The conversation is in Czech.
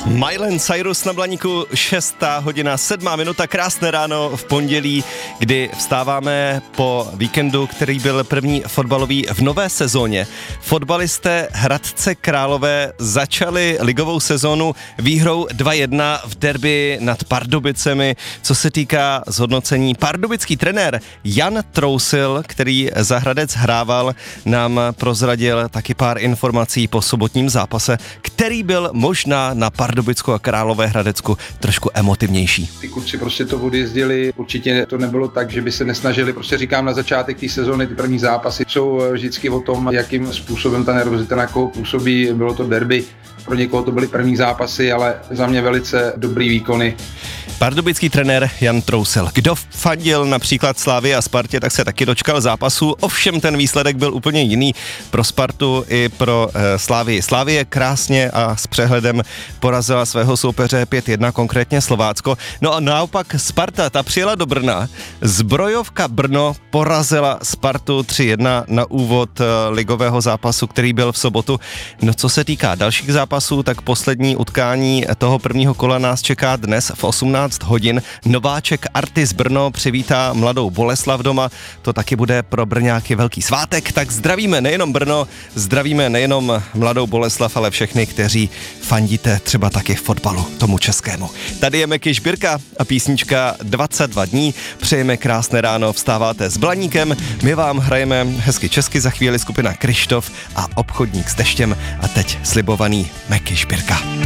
Miley Cyrus na Blaníku, 6. hodina, 7. minuta, krásné ráno v pondělí, kdy vstáváme po víkendu, který byl první fotbalový v nové sezóně. Fotbalisté Hradce Králové začali ligovou sezónu výhrou 2-1 v derby nad Pardubicemi. Co se týká zhodnocení, pardubický trenér Jan Trousil, který za Hradec hrával, nám prozradil taky pár informací po sobotním zápase, který byl možná na Pardubicku a Královéhradecku trošku emotivnější. Ty kluci prostě to odjezdili, určitě to nebylo tak, že by se nesnažili, prostě říkám na začátek té sezóny, ty první zápasy jsou vždycky o tom, jakým způsobem ta nervozita na koho působí, bylo to derby, pro někoho to byly první zápasy, ale za mě velice dobrý výkony. Pardubický trenér Jan Trousil. Kdo fandil například Slavii a Spartě, tak se taky dočkal zápasu, ovšem ten výsledek byl úplně jiný pro Spartu i pro Slavii. Slavie krásně a s přehledem porazila svého soupeře 5-1, konkrétně Slovácko. No a naopak Sparta, ta přijela do Brna, Zbrojovka Brno porazila Spartu 3-1 na úvod ligového zápasu, který byl v sobotu. No co se týká dalších zápasů, tak poslední utkání toho prvního kola nás čeká dnes v 18 hodin. Nováček Artis Brno přivítá Mladou Boleslav doma. To taky bude pro Brňáky velký svátek, tak zdravíme nejenom Brno, zdravíme nejenom Mladou Boleslav, ale všechny, kteří fandíte třeba taky v fotbalu, tomu českému. Tady je Meky Šbírka a písnička 22 dní. Přejeme krásné ráno, vstáváte s Blaníkem, my vám hrajeme hezky česky, za chvíli skupina Krištof a Obchodník s deštěm a teď slibovaný Meky Šbírka.